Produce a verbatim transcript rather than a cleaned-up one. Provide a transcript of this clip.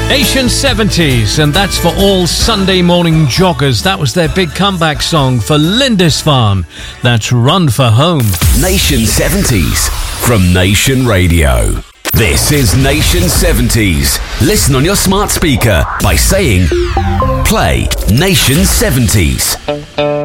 Nation seventies, and that's for all Sunday morning joggers. That was their big comeback song for Lindisfarne. That's Run for Home. Nation seventies from Nation Radio. This is Nation seventies. Listen on your smart speaker by saying, play Nation seventies.